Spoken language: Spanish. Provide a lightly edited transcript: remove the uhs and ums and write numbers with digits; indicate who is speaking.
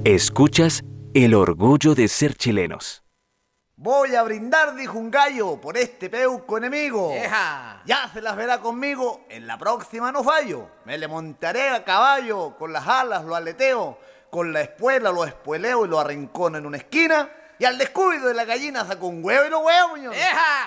Speaker 1: Escuchas El orgullo de ser chilenos.
Speaker 2: Voy a brindar, dijo un gallo, por este peuco enemigo.
Speaker 3: ¡Eja!
Speaker 2: Ya se las verá conmigo, en la próxima no fallo. Me le montaré a caballo, con las alas lo aleteo, con la espuela lo espueleo y lo arrincono en una esquina, y al descuido de la gallina saco un huevo y lo huevo, señor.
Speaker 3: ¡Eja!